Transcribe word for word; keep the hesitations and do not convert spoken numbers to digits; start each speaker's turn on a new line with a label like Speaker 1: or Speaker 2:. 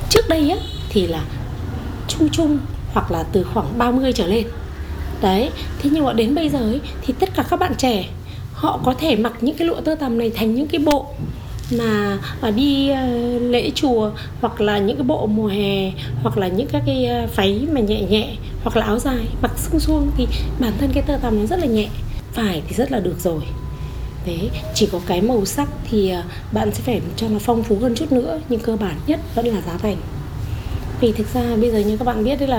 Speaker 1: Trước đây á thì là chung chung hoặc là từ khoảng ba mươi trở lên. Đấy, thế nhưng mà đến bây giờ ấy, thì tất cả các bạn trẻ họ có thể mặc những cái lụa tơ tằm này thành những cái bộ mà đi uh, lễ chùa, hoặc là những cái bộ mùa hè, hoặc là những các cái uh, váy mà nhẹ nhẹ, hoặc là áo dài mặc xung xuông. Thì bản thân cái tơ tằm nó rất là nhẹ, vải thì rất là được rồi. Đấy, chỉ có cái màu sắc thì uh, bạn sẽ phải cho nó phong phú hơn chút nữa, nhưng cơ bản nhất vẫn là giá thành. Vì thực ra bây giờ như các bạn biết đấy là